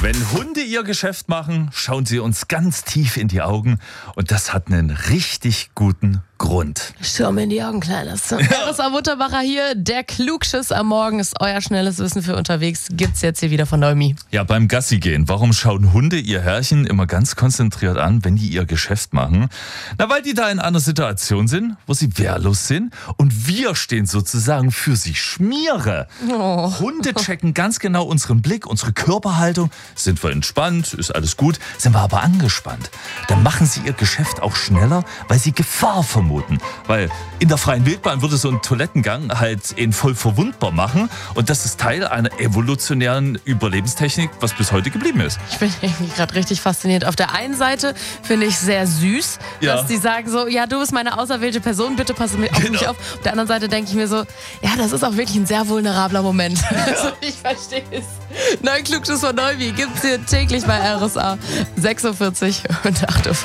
Wenn Hunde ihr Geschäft machen, schauen sie uns ganz tief in die Augen und das hat einen richtig guten Grund. Schau mir in die Augen, Kleines. RSA Mutterbacher hier. Der Klugschiss am Morgen ist euer schnelles Wissen für unterwegs. Gibt's jetzt hier wieder von Neumi. Ja, beim Gassi gehen. Warum schauen Hunde ihr Herrchen immer ganz konzentriert an, wenn die ihr Geschäft machen? Na, weil die da in einer Situation sind, wo sie wehrlos sind und wir stehen sozusagen für sie Schmiere. Oh. Hunde checken ganz genau unseren Blick, unsere Körperhaltung. Sind wir entspannt, ist alles gut. Sind wir aber angespannt, dann machen sie ihr Geschäft auch schneller, weil sie Gefahr vermuten. Weil in der freien Wildbahn würde so ein Toilettengang halt ihn voll verwundbar machen. Und das ist Teil einer evolutionären Überlebenstechnik, was bis heute geblieben ist. Ich bin irgendwie gerade richtig fasziniert. Auf der einen Seite finde ich sehr süß, dass die sagen so, ja, du bist meine auserwählte Person, bitte passe auf mich auf. Auf der anderen Seite denke ich mir so, ja, das ist auch wirklich ein sehr vulnerabler Moment. Also ich verstehe es. Neuen Klugschiss von Neumi gibt es hier täglich bei RSA. 6:40 und 8:40